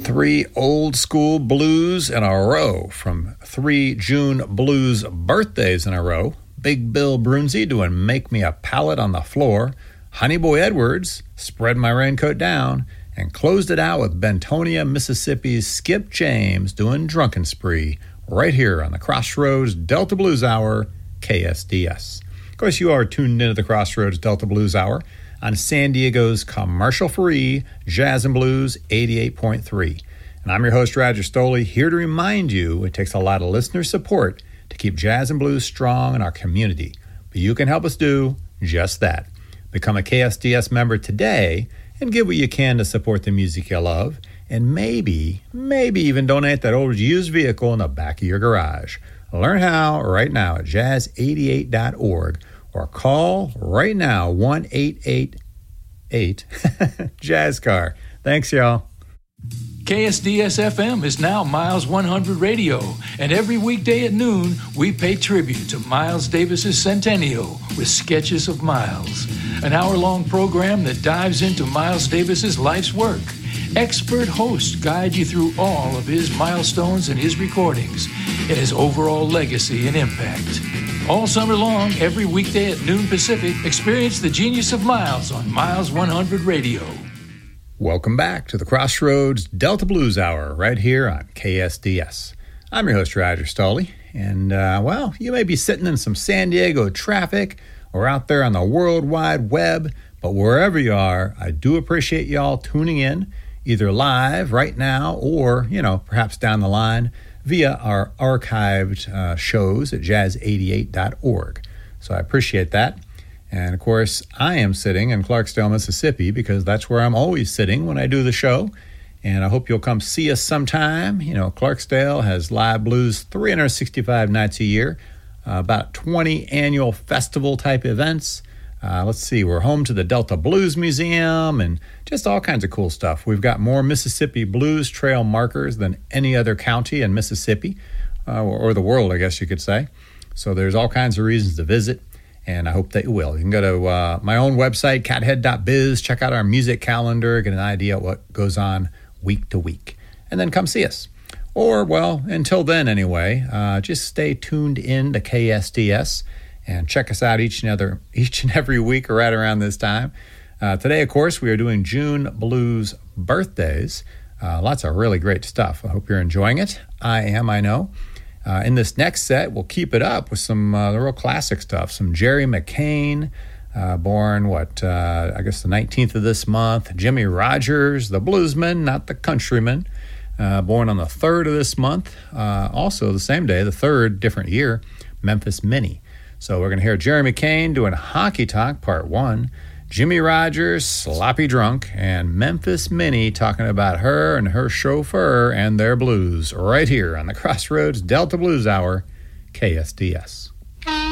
Three old school blues in a row from 3 June blues birthdays in a row. Big Bill Brunzi doing Make Me a Pallet on the Floor. Honey Boy Edwards, Spread My Raincoat Down. And closed it out with Bentonia, Mississippi's Skip James doing Drunken Spree right here on the Crossroads Delta Blues Hour, KSDS. Of course, you are tuned into the Crossroads Delta Blues Hour on San Diego's commercial-free Jazz and Blues 88.3. And I'm your host, Roger Stoley, here to remind you it takes a lot of listener support to keep jazz and blues strong in our community. But you can help us do just that. Become a KSDS member today and give what you can to support the music you love, and maybe even donate that old used vehicle in the back of your garage. Learn how right now at jazz88.org. Or call right now, 1-888-JAZZ-CAR. Thanks, y'all. KSDS-FM is now Miles 100 Radio, and every weekday at noon, we pay tribute to Miles Davis's centennial with Sketches of Miles, an hour-long program that dives into Miles Davis's life's work. Expert hosts guide you through all of his milestones and his recordings, and his overall legacy and impact. All summer long, every weekday at noon Pacific, experience the genius of Miles on Miles 100 Radio. Welcome back to the Crossroads Delta Blues Hour right here on KSDS. I'm your host, Roger Stoley, and, you may be sitting in some San Diego traffic or out there on the World Wide Web, but wherever you are, I do appreciate y'all tuning in, either live right now or, perhaps down the line, via our archived shows at jazz88.org. So I appreciate that. And of course, I am sitting in Clarksdale, Mississippi, because that's where I'm always sitting when I do the show. And I hope you'll come see us sometime. Clarksdale has live blues 365 nights a year, about 20 annual festival type events. Let's see, we're home to the Delta Blues Museum and just all kinds of cool stuff. We've got more Mississippi Blues Trail markers than any other county in Mississippi, or the world, I guess you could say. So there's all kinds of reasons to visit, and I hope that you will. You can go to my own website, cathead.biz, check out our music calendar, get an idea of what goes on week to week, and then come see us. Or, until then anyway, just stay tuned in to KSDS and check us out each and every week right around this time. Today, of course, we are doing June Blues birthdays. Lots of really great stuff. I hope you're enjoying it. I am, I know. In this next set, we'll keep it up with some the real classic stuff. Some Jerry McCain, born, the 19th of this month. Jimmie Rodgers, the bluesman, not the countryman, born on the 3rd of this month. Also the same day, the 3rd, different year, Memphis Minnie. So we're going to hear Jerry McCain doing Honky Tonk Part 1, Jimmie Rodgers, Sloppy Drunk, and Memphis Minnie talking about her and her chauffeur and their blues right here on the Crossroads Delta Blues Hour, KSDS.